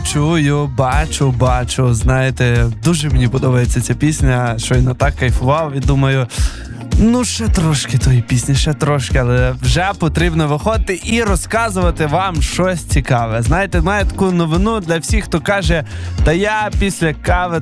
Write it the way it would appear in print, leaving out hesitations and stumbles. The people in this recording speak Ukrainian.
чую, бачу. Знаєте, дуже мені подобається ця пісня. Щойно так кайфував і думаю, ну ще трошки тої пісні, ще трошки, але вже потрібно виходити і розказувати вам щось цікаве. Знаєте, маю таку новину для всіх, хто каже, та я після кави